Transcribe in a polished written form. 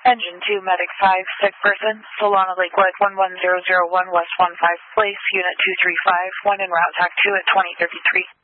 Engine 2, Medic 5, sick person, Solana Lakewood 11001 West 15 Place, Unit 235, 1 en route, TAC 2 at 2033.